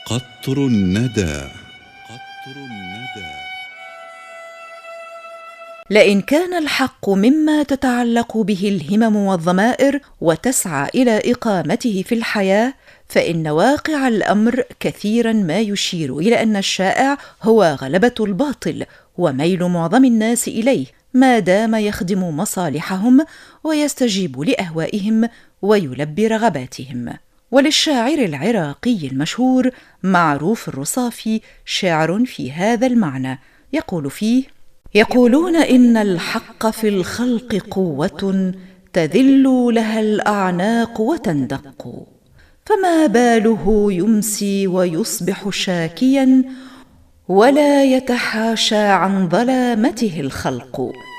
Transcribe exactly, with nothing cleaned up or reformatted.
قطر الندى. قطر الندى. لئن كان الحق مما تتعلق به الهمم والضمائر وتسعى إلى إقامته في الحياة، فإن واقع الأمر كثيرا ما يشير إلى أن الشائع هو غلبة الباطل وميل معظم الناس إليه، ما دام يخدم مصالحهم ويستجيب لأهوائهم ويلبي رغباتهم. وللشاعر العراقي المشهور معروف الرصافي شعر في هذا المعنى، يقول فيه: يقولون إن الحق في الخلق قوة تذل لها الأعناق وتندق، فما باله يمسي ويصبح شاكيا ولا يتحاشى عن ظلامته الخلق.